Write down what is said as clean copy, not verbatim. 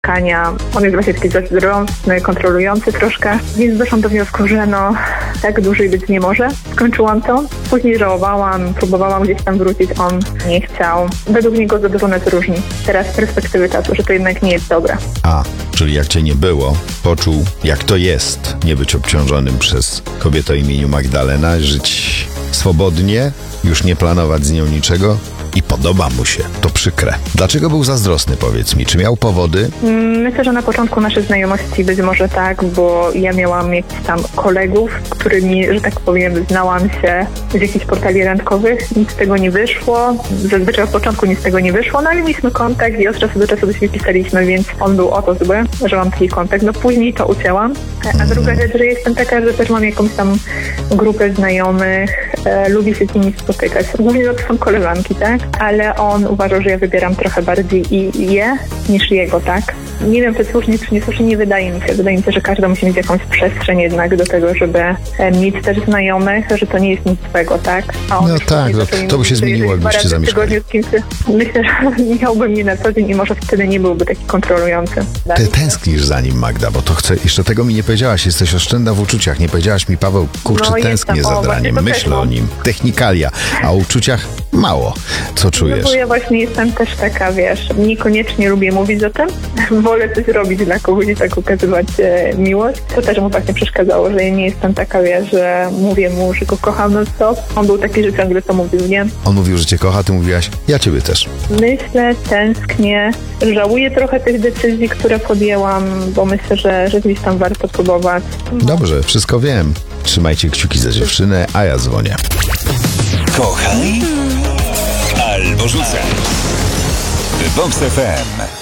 spotkania. On jest właśnie taki zazdrosny, kontrolujący troszkę, więc doszłam do wniosku, że tak dłużej być nie może. Skończyłam to. Później żałowałam, próbowałam gdzieś tam wrócić, on nie chciał. Według niego zadowolone to różni. Teraz z perspektywy czasu, że to jednak nie jest dobre. Czyli jak cię nie było, poczuł, jak to jest nie być obciążonym przez kobietę o imieniu Magdalena, żyć swobodnie, już nie planować z nią niczego i podoba mu się. To przykre. Dlaczego był zazdrosny, powiedz mi? Czy miał powody? Myślę, że na początku naszej znajomości być może tak, bo ja miałam jakichś tam kolegów, którymi, że tak powiem, znałam się z jakichś portali randkowych. Nic z tego nie wyszło. Zazwyczaj od początku nic z tego nie wyszło, ale mieliśmy kontakt i od czasu do czasu do siebie pisaliśmy, więc on był o to zły, że mam taki kontakt. Później to ucięłam. A druga rzecz, że jestem taka, że też mam jakąś tam grupę znajomych, lubię się z nimi spotykać. Głównie to są koleżanki, tak? Ale on uważał, że ja wybieram trochę bardziej je niż jego, tak? Nie wiem, czy słusznie, czy niesłusznie, nie wydaje mi się. Wydaje mi się, że każdy musi mieć jakąś przestrzeń jednak do tego, żeby mieć też znajomych, że to nie jest nic złego, tak? A on to by się zmieniło, jakbyście zamieszkali. Myślę, że miałby mnie na co dzień i może wtedy nie byłby taki kontrolujący. Ty tęsknisz za nim, Magda, bo to chcę... Jeszcze tego mi nie powiedziałaś, jesteś oszczędna w uczuciach. Nie powiedziałaś mi, Paweł, tęsknię za Draniem, myślę o nim. Technikalia, a o uczuciach mało. Co czujesz? Bo ja właśnie jestem też taka, wiesz, niekoniecznie lubię mówić o tym. Wolę coś robić dla kogoś i tak ukazywać miłość. To też mu właśnie przeszkadzało, że ja nie jestem taka, wiesz, że mówię mu, że go kocham non-stop. On był taki, że ciągle to mówił, nie? On mówił, że cię kocha, ty mówiłaś, ja ciebie też. Myślę, tęsknię, żałuję trochę tych decyzji, które podjęłam, bo myślę, że gdzieś tam warto próbować. Dobrze, wszystko wiem. Trzymajcie kciuki za dziewczynę, a ja dzwonię. Kochaj albo rzucaj. Vox FM.